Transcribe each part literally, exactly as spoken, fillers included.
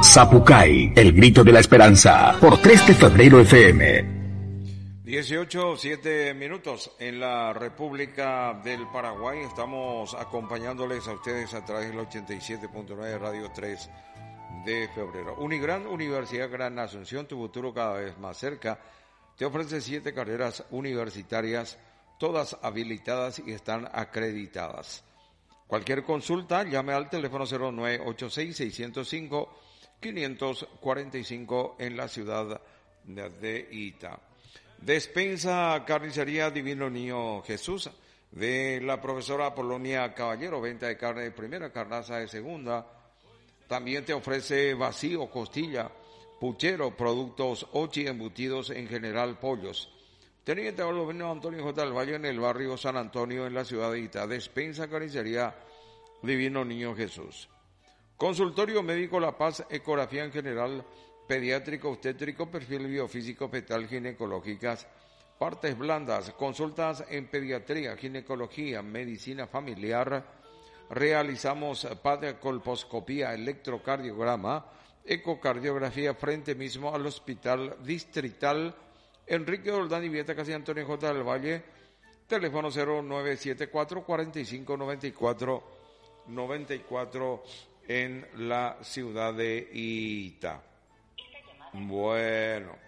Zapucay, el grito de la esperanza, por tres de febrero F M. dieciocho, siete minutos en la República del Paraguay. Estamos acompañándoles a ustedes a través del ochenta y siete punto nueve Radio tres de febrero. Unigran, Universidad Gran Asunción, tu futuro cada vez más cerca. Te ofrece siete carreras universitarias, todas habilitadas y están acreditadas. Cualquier consulta, llame al teléfono cero nueve ocho seis, seis cero cinco, cinco cuatro cinco en la ciudad de Ita. Despensa Carnicería Divino Niño Jesús, de la profesora Apolonia Caballero, venta de carne de primera, carnaza de segunda. También te ofrece vacío, costilla, puchero, productos ochi, embutidos en general, pollos. Teniente Baldomino Antonio J. del Valle en el barrio San Antonio en la ciudad de Ita. Despensa Carnicería Divino Niño Jesús. Consultorio Médico La Paz, ecografía en general, pediátrico, obstétrico, perfil biofísico, fetal, ginecológicas, partes blandas, consultas en pediatría, ginecología, medicina familiar. Realizamos colposcopía, electrocardiograma, ecocardiografía frente mismo al Hospital Distrital Enrique Doldán y Vieta, casi Antonio J. del Valle. Teléfono cero nueve siete cuatro, cuatro cinco nueve cuatro nueve cuatro en la ciudad de Ita. Bueno.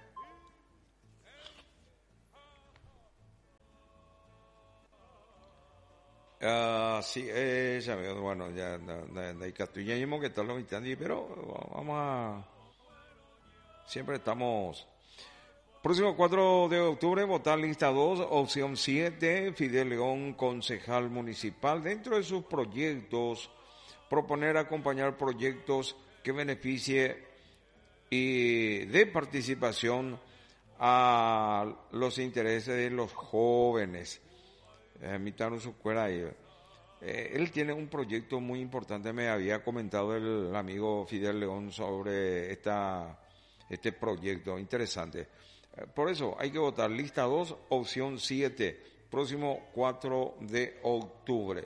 Ah, sí, eh, ya veo, bueno, ya, hay que mismo que tal lo entendí, pero vamos a, siempre estamos. Próximo cuatro de octubre, votar lista dos, opción siete, Fidel León, concejal municipal. Dentro de sus proyectos, proponer acompañar proyectos que beneficie y de participación a los intereses de los jóvenes. Eh, su cuera ahí. Eh, él tiene un proyecto muy importante, me había comentado el amigo Fidel León sobre esta, este proyecto interesante. Eh, por eso hay que votar lista dos, opción siete, próximo cuatro de octubre.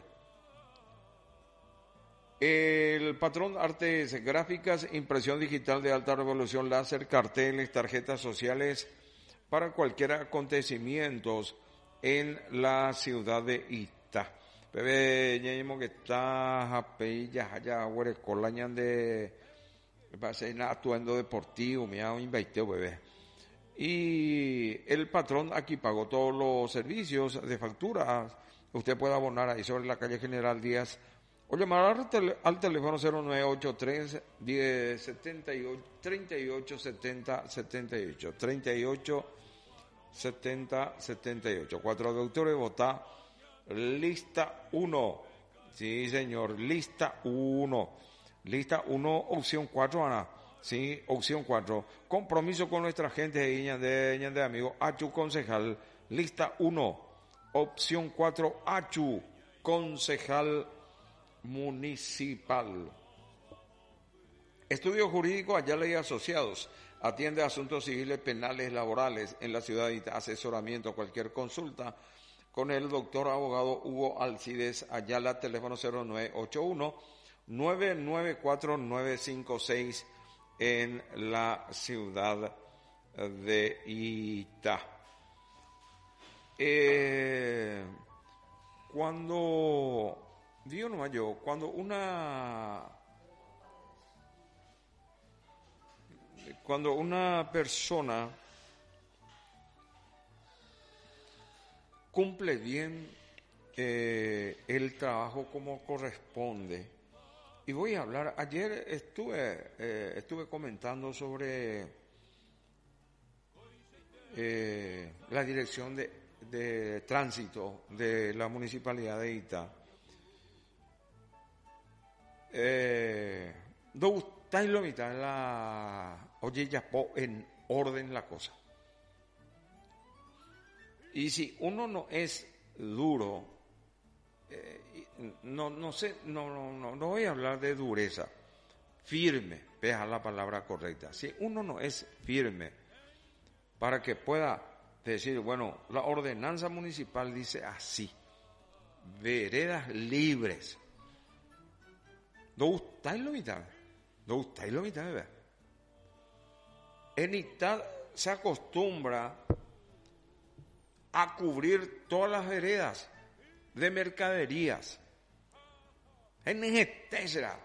El patrón artes gráficas, impresión digital de alta resolución, láser, carteles, tarjetas sociales para cualquier acontecimientos en la ciudad de Ita. Bebé, ñeñemo que está peillas allá, güere, colañan de atuendo deportivo, me ha invitado, bebé. Y el patrón aquí pagó todos los servicios de factura. Usted puede abonar ahí sobre la calle General Díaz o llamar al, tele, al teléfono cero nueve ocho tres, diez, setenta y ocho, treinta y ocho, setenta, setenta y ocho, treinta y ocho, setenta, setenta y ocho. cuatro de octubre, vota lista uno. Sí, señor, lista uno. Lista uno, opción cuatro, Ana. Sí, opción cuatro. Compromiso con nuestra gente de Iñande, Iñande amigo. Achu, concejal. Lista uno. Opción cuatro, Achu, concejal municipal. Estudio jurídico Ayala y Asociados. Atiende asuntos civiles, penales, laborales en la ciudad de Ita. Asesoramiento, cualquier consulta con el doctor abogado Hugo Alcides Ayala. Teléfono cero nueve ocho uno, nueve nueve cuatro, nueve cinco seis en la ciudad de Ita. Eh, cuando, digo no yo, cuando una, cuando una persona cumple bien eh, el trabajo como corresponde. Y voy a hablar, ayer estuve eh, estuve comentando sobre eh, la dirección de, de tránsito de la municipalidad de Ita. Eh, do gustáis lo mitad en la oye ya po en orden la cosa. Y si uno no es duro, eh, no no sé, no, no no no voy a hablar de dureza, firme, deja la palabra correcta. Si uno no es firme para que pueda decir, bueno, la ordenanza municipal dice así, veredas libres. ¿No gustáis lo mitad? ¿No gustáis lo mitad? en Itá se acostumbra a cubrir todas las veredas de mercaderías. En etcétera.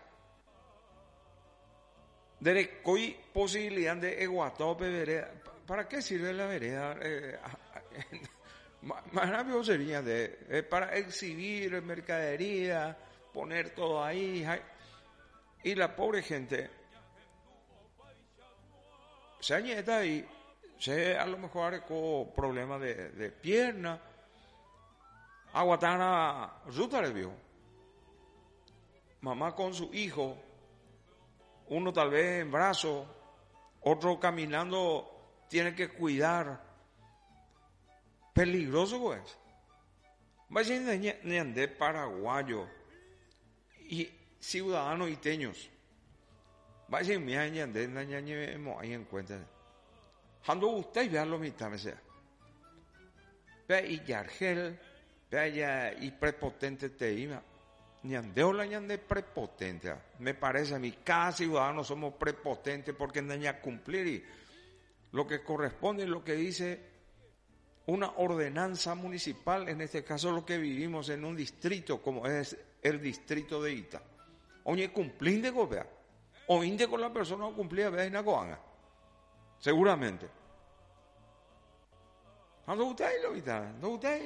De coi posibilidad de eguatope vereda. ¿Para qué sirve la vereda? Eh, más rápido sería de, eh, para exhibir mercadería, poner todo ahí. Y la pobre gente se añeta ahí, se a lo mejor con problemas de, de pierna, aguantar a ruta le vio. Mamá con su hijo, uno tal vez en brazo, otro caminando, tiene que cuidar. Peligroso pues. Vaya ni andé paraguayo y ciudadanos iteños. Vaya mi año andé nañañemo ahí en cuenta. Cuando usted vea lo mitad me sea. Vea y yargel, vea ya y prepotente te iba. Ni andeo la ñande prepotente. Me parece a mí, cada ciudadano somos prepotentes porque andan a cumplir y lo que corresponde, lo que dice una ordenanza municipal, en este caso lo que vivimos en un distrito como es el distrito de Ita. Oye, cumplir de golpear. O inde con la persona o cumplir de Nacoanga. Seguramente. ¿Dónde usted lo viste? ¿Dónde usted?